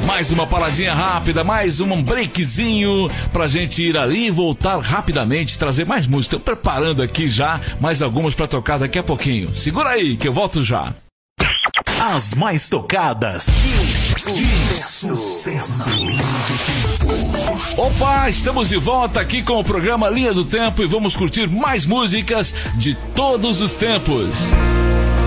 Mais uma paradinha rápida, mais um breakzinho pra gente ir ali e voltar rapidamente, trazer mais música. Tô preparando aqui já mais algumas pra tocar daqui a pouquinho. Segura aí que eu volto já. As mais tocadas de sucesso. Opa, estamos de volta aqui com o programa Linha do Tempo e vamos curtir mais músicas de todos os tempos.